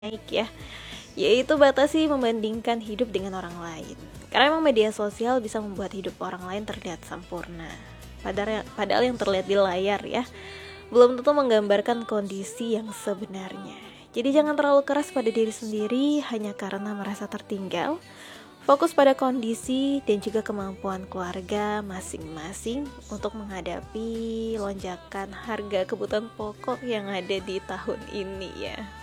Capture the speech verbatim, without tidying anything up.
naik ya, yaitu batasi membandingkan hidup dengan orang lain. Karena memang media sosial bisa membuat hidup orang lain terlihat sempurna. Padahal, padahal yang terlihat di layar ya, belum tentu menggambarkan kondisi yang sebenarnya. Jadi jangan terlalu keras pada diri sendiri hanya karena merasa tertinggal. Fokus pada kondisi dan juga kemampuan keluarga masing-masing untuk menghadapi lonjakan harga kebutuhan pokok yang ada di tahun ini ya.